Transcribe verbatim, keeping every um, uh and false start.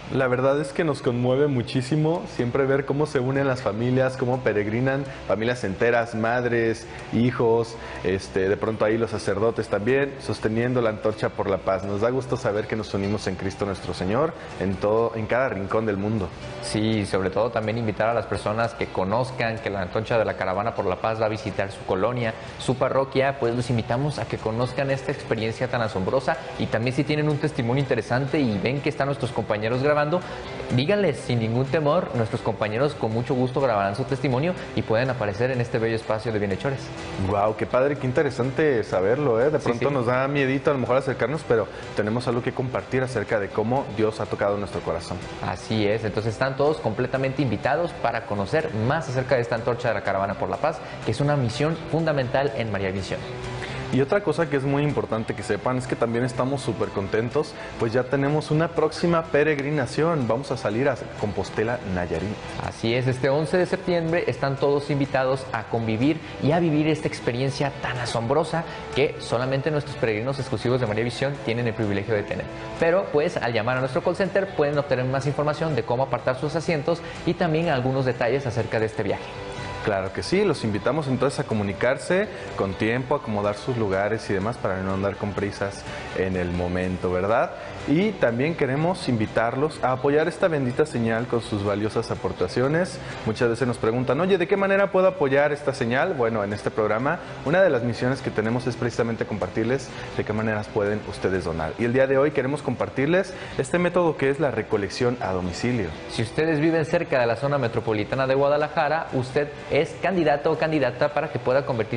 La verdad es que nos conmueve muchísimo siempre ver cómo se unen las familias, cómo peregrinan familias enteras, madres, hijos, este, de pronto ahí los sacerdotes también, sosteniendo la antorcha por la paz. Nos da gusto saber que nos unimos en Cristo nuestro Señor en todo, en cada rincón del mundo. Sí, sobre todo también invitar a las personas que conozcan que la antorcha de la Caravana por la Paz va a visitar su colonia, su parroquia, pues los invitamos a que conozcan esta experiencia tan asombrosa y también si tienen un testimonio interesante y ven que están nuestros compañeros grabando, díganles sin ningún temor, nuestros compañeros con mucho gusto grabarán su testimonio y pueden aparecer en este bello espacio de bienhechores. Wow, qué padre, qué interesante saberlo, ¿eh? De pronto sí, sí. Nos da miedito a lo mejor acercarnos, pero tenemos algo que compartir acerca de cómo Dios ha tocado nuestro corazón. Así es, entonces están todos completamente invitados para conocer más acerca de esta antorcha de la Caravana por la Paz, que es una misión fundamental en María Visión. Y otra cosa que es muy importante que sepan es que también estamos súper contentos, pues ya tenemos una próxima peregrinación. Vamos a salir a Compostela, Nayarit. Así es, este once de septiembre están todos invitados a convivir y a vivir esta experiencia tan asombrosa que solamente nuestros peregrinos exclusivos de María Visión tienen el privilegio de tener. Pero pues al llamar a nuestro call center pueden obtener más información de cómo apartar sus asientos y también algunos detalles acerca de este viaje. Claro que sí, los invitamos entonces a comunicarse con tiempo, a acomodar sus lugares y demás para no andar con prisas en el momento, ¿verdad? Y también queremos invitarlos a apoyar esta bendita señal con sus valiosas aportaciones. Muchas veces nos preguntan, oye, ¿de qué manera puedo apoyar esta señal? Bueno, en este programa, una de las misiones que tenemos es precisamente compartirles de qué maneras pueden ustedes donar. Y el día de hoy queremos compartirles este método que es la recolección a domicilio. Si ustedes viven cerca de la zona metropolitana de Guadalajara, usted es candidato o candidata para que pueda convertirse